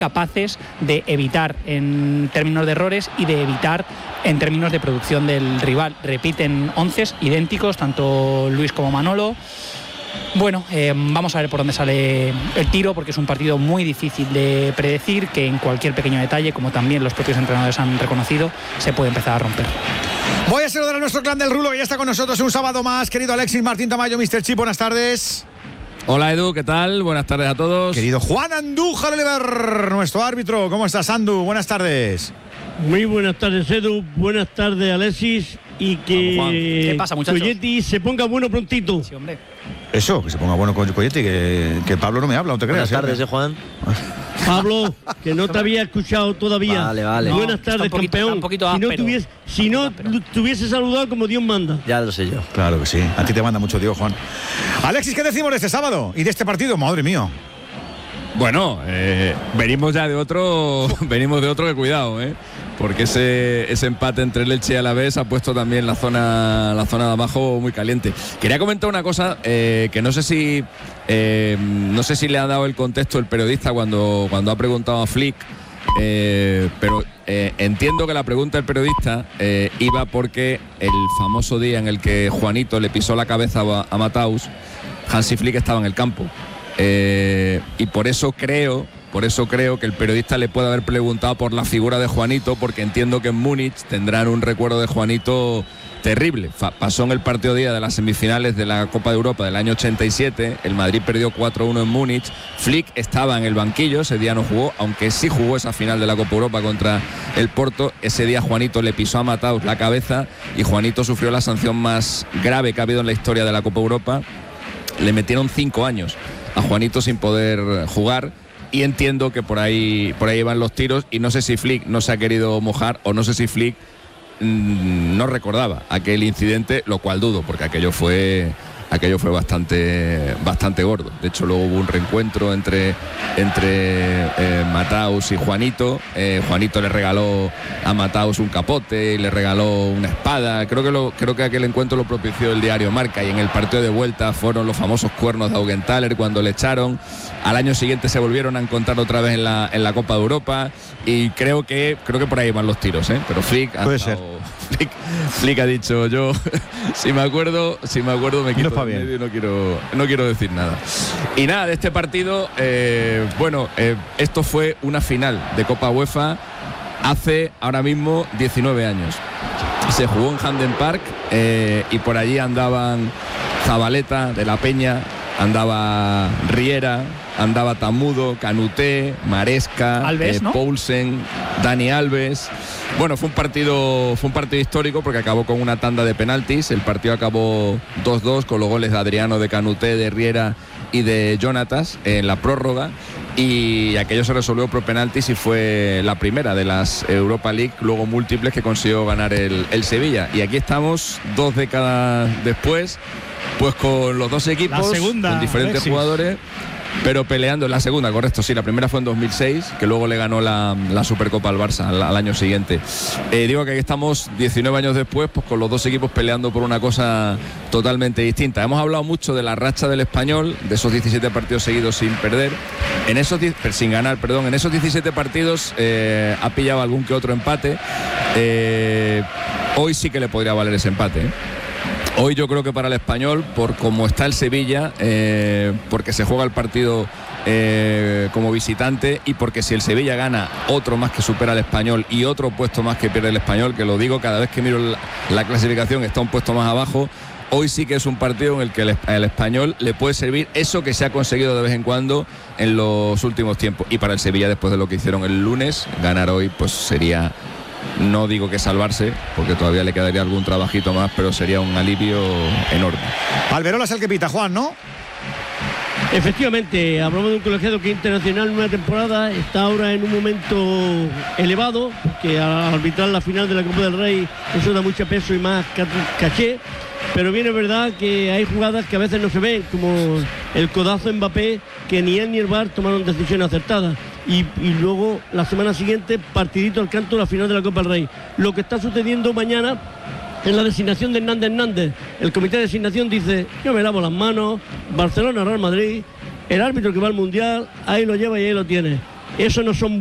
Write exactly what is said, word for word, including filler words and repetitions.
capaces de evitar en términos de errores y de evitar en términos de producción del rival. Repiten onces idénticos, tanto Luis como Manolo. Bueno, eh, vamos a ver por dónde sale el tiro, porque es un partido muy difícil de predecir, que en cualquier pequeño detalle, como también los propios entrenadores han reconocido, se puede empezar a romper. Voy a saludar a nuestro clan del Rulo, que ya está con nosotros un sábado más. Querido Alexis Martín Tamayo, míster Chip, buenas tardes. Hola Edu, ¿qué tal? Buenas tardes a todos. Querido Juan Andújar Oliver, nuestro árbitro, ¿cómo estás, Andu? Buenas tardes. Muy buenas tardes, Edu, buenas tardes, Alexis, y que Vamos, ¿qué pasa, muchachos? Coyetti se ponga bueno prontito. Sí, hombre. Eso, que se ponga bueno con Coyetti, que, que Pablo no me habla, no te creas. Buenas tardes, ¿eh, Juan? Pablo, que no te había escuchado todavía. Vale, vale. No, Buenas está tardes, un poquito- campeón. está un poquito si no, áspero. tuviese, si no Está un poquito te hubiese saludado como Dios manda. Ya lo sé yo. Claro que sí, a ti te manda mucho Dios, Juan. Alexis, ¿qué decimos de este sábado y de este partido? Madre mía. Bueno, eh, venimos ya de otro, venimos de otro que cuidado, ¿eh? Porque ese, ese empate entre el Elche y Alavés ha puesto también la zona, la zona de abajo muy caliente. Quería comentar una cosa eh, que no sé si eh, no sé si le ha dado el contexto el periodista cuando, cuando ha preguntado a Flick, eh, pero eh, entiendo que la pregunta del periodista eh, iba porque el famoso día en el que Juanito le pisó la cabeza a, a Mataus, Hansi Flick estaba en el campo. Eh, y por eso creo, por eso creo que el periodista le puede haber preguntado por la figura de Juanito, porque entiendo que en Múnich tendrán un recuerdo de Juanito terrible. Fa- pasó en el partido día de las semifinales de la Copa de Europa del año ochenta y siete, el Madrid perdió cuatro uno en Múnich, Flick estaba en el banquillo, ese día no jugó, aunque sí jugó esa final de la Copa Europa contra el Porto. Ese día Juanito le pisó a Mataus la cabeza y Juanito sufrió la sanción más grave que ha habido en la historia de la Copa Europa. Le metieron cinco años a Juanito sin poder jugar, y entiendo que por ahí por ahí van los tiros, y no sé si Flick no se ha querido mojar o no sé si Flick mmm, no recordaba aquel incidente, lo cual dudo, porque aquello fue aquello fue bastante bastante gordo. De hecho, luego hubo un reencuentro entre entre eh, Mataus y Juanito. Eh, Juanito le regaló a Mataus un capote y le regaló una espada. Creo que lo creo que aquel encuentro lo propició el diario Marca, y en el partido de vuelta fueron los famosos cuernos de Augenthaler cuando le echaron. Al año siguiente se volvieron a encontrar otra vez en la en la Copa de Europa, y creo que creo que por ahí van los tiros, ¿eh? Pero Flick ha Puede estado, ser. Flick, Flick ha dicho, yo si me acuerdo, si me acuerdo me quito No está de bien. medio y no quiero, no quiero decir nada. Y nada, de este partido, eh, bueno, eh, esto fue una final de Copa UEFA hace ahora mismo diecinueve años. Se jugó en Hamden Park, eh, y por allí andaban Zabaleta de la Peña, andaba Riera, andaba Tamudo, Canuté, Maresca, Alves, eh, ¿no? Poulsen, Dani Alves. Bueno, fue un partido fue un partido histórico porque acabó con una tanda de penaltis. El partido acabó dos dos con los goles de Adriano, de Canuté, de Riera y de Jonatas en la prórroga, y aquello se resolvió por penaltis y fue la primera de las Europa League, luego múltiples, que consiguió ganar el, el Sevilla. Y aquí estamos dos décadas después, pues con los dos equipos, La segunda, con diferentes Alexis. jugadores, pero peleando. La segunda, correcto, sí, la primera fue en dos mil seis, que luego le ganó la, la Supercopa al Barça al, al año siguiente. Eh, digo que aquí estamos diecinueve años después, pues con los dos equipos peleando por una cosa totalmente distinta. Hemos hablado mucho de la racha del Español, de esos diecisiete partidos seguidos sin perder, en esos sin ganar, perdón, en esos diecisiete partidos eh, ha pillado algún que otro empate. Eh, hoy sí que le podría valer ese empate, ¿eh? Hoy yo creo que para el Español, por cómo está el Sevilla, eh, porque se juega el partido eh, como visitante, y porque si el Sevilla gana, otro más que supera al Español y otro puesto más que pierde el Español, que lo digo cada vez que miro la, la clasificación, está un puesto más abajo. Hoy sí que es un partido en el que el, el Español le puede servir eso que se ha conseguido de vez en cuando en los últimos tiempos. Y para el Sevilla, después de lo que hicieron el lunes, ganar hoy pues sería... No digo que salvarse, porque todavía le quedaría algún trabajito más, pero sería un alivio enorme. Alberola es el que pita, Juan, ¿no? Efectivamente, hablamos de un colegiado que es internacional en una temporada, está ahora en un momento elevado, porque al arbitrar la final de la Copa del Rey eso da mucho peso y más caché, pero bien es verdad que hay jugadas que a veces no se ven, como el codazo de Mbappé, que ni él ni el V A R tomaron decisiones acertadas. Y, y luego la semana siguiente partidito al canto de la final de la Copa del Rey. Lo que está sucediendo mañana en la designación de Hernández Hernández, el comité de designación dice: yo me lavo las manos, Barcelona, Real Madrid, el árbitro que va al Mundial, ahí lo lleva y ahí lo tiene. eso no son